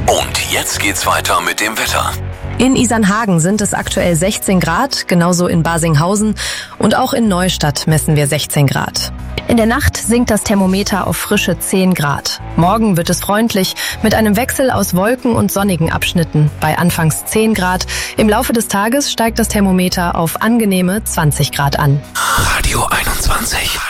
Und jetzt geht's weiter mit dem Wetter. In Isernhagen sind es aktuell 16 Grad, genauso in Basinghausen und auch in Neustadt messen wir 16 Grad. In der Nacht sinkt das Thermometer auf frische 10 Grad. Morgen wird es freundlich mit einem Wechsel aus Wolken und sonnigen Abschnitten bei anfangs 10 Grad. Im Laufe des Tages steigt das Thermometer auf angenehme 20 Grad an. Radio 21.